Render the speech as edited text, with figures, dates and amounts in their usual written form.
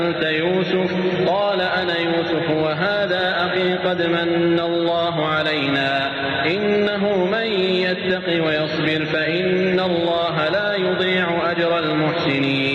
أنت يوسف؟ قال أنا يوسف وهذا أخي قد من الله علينا إنه من يتق ويصبر فإن الله لا يضيع أجر المحسنين.